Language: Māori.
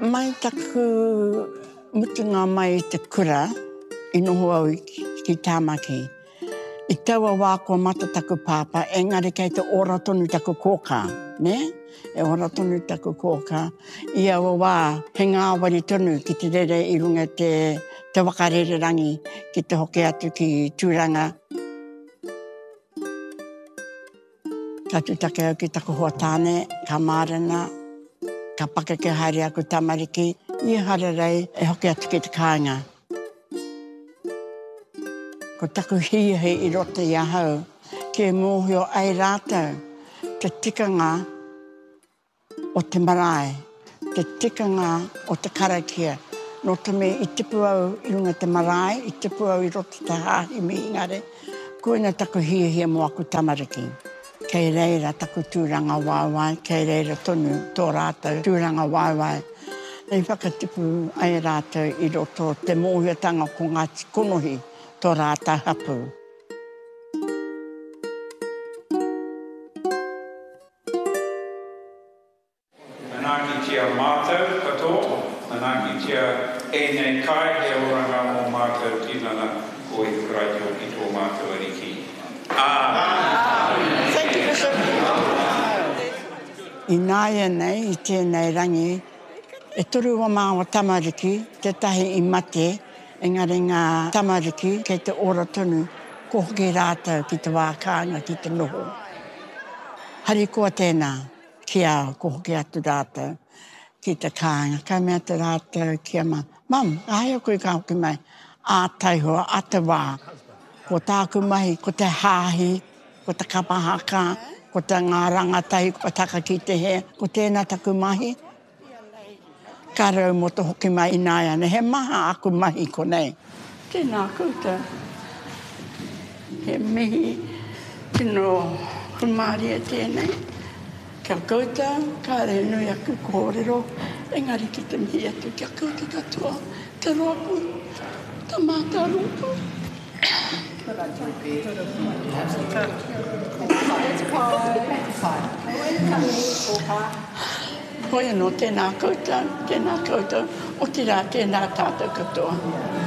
Mai taku mutunga mai te kura, I noho au ki Tāmaki. I taua wā ko mata taku pāpā, engari kei te ora tonu taku kōkā, ne? E ora tonu taku kōkā. I aua wā, he ngāwari tonu ki te rere I runga te wakarererangi ki te hoki atu ki tūranga. Ka tūtake au ki taku hoa tāne, ka mārena, ka paka ke haere aku tamariki, I hararei e hoki atu ki te kāinga. Ko taku hiahi I roto I ahau, ke mōhio ai rātou, te tikanga o te marae, te tikanga o te karakia. No te me I tipu au I runga te marae, I tipu au I roto te hāhimi ingare, koina taku hiahi mo aku tamariki. Kei reira taku tūranga wāwai, kei reira tonu tō rātou tūranga wāwai. Ei whakatipu ai rātou I roto te mōhiotanga ko ngā tikonohi tō rātou hapu. Manaki tia mātou katoa, manaki tia nei kai he oranga mō mātou tinana ko I kuraitio ki tō mātou ariki. Thank you, Bishop. I nāia nei, I tēnei rangi, e toru o māua tamariki, te tahi I mate, engari ngā tamariki kei te ora tonu, ko hoki rātou ki te wākāinga ki te noho. Hari koa tēnā, ki au, ko hoki atu rātou ki te kāinga. Kai mea te rātou kia ma. Mam, ai koe ka hoki mai, a taihoa, a te wā. Ko tāku mahi, ko te hāhi, ko te kapahaka, ko te ngā rangatai, ko taka ki te he, ko tēnā taku mahi. Ka rau mo te hoki mai I nāia, ne he maha aku mahi ko nei. Tēnā koutou. He mihi, tino kumāria tēnei. Kia koutou, ka re nui aku kōrero, engari ki te mihi atu, kia koutou katoa, te roapu, ta māta roapu. Hoi anō, tēnā koutou, o te rā, tēnā tātou katoa.